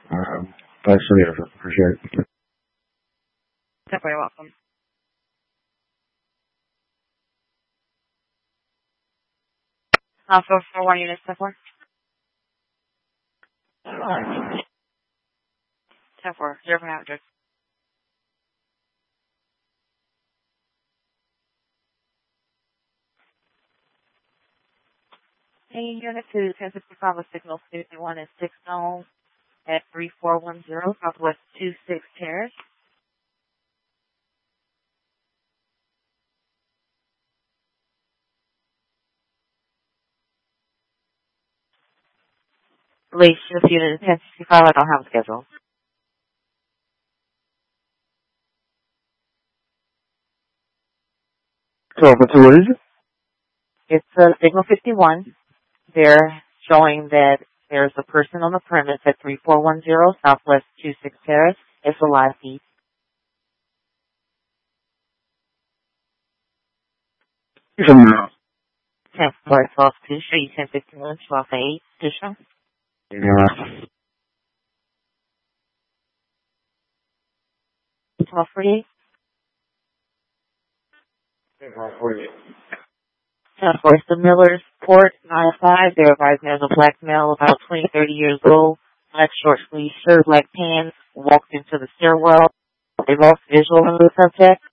Thanks for the effort. Appreciate it. You're very welcome. Also, for 1 unit, 10-4. 10-4, 0-100. Hey, unit 2, 1065 with signal 51 and 6 known at 3410 Southwest 26 Terrace. Late shift unit 1065, I don't have a schedule. So, what is it? It's signal 51. They're showing that there's a person on the premise at 3410 Southwest 26 Terrace. It's a live feed. 10-4, 12 2, show you 1051, 12 8, additional. Yeah. 1248. 10-4. 10-4, the Miller's Port 95. They're advising there's a black male about 20, 30 years old, black short sleeve shirt, black pants, walked into the stairwell. They lost visual of the subject.